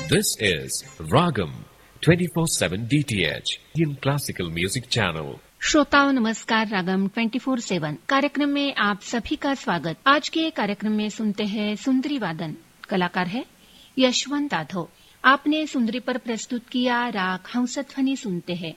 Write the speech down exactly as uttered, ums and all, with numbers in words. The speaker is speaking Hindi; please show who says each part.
Speaker 1: This is Ragam twenty-four seven D T H, Indian Classical Music Channel.
Speaker 2: श्रोताओं नमस्कार। रागम ट्वेंटी फोर सेवन कार्यक्रम में आप सभी का स्वागत। आज के कार्यक्रम में सुनते हैं सुंदरी वादन। कलाकार है यशवंत यादव। आपने सुंदरी पर प्रस्तुत किया राग हंसध्वनि सुनते हैं।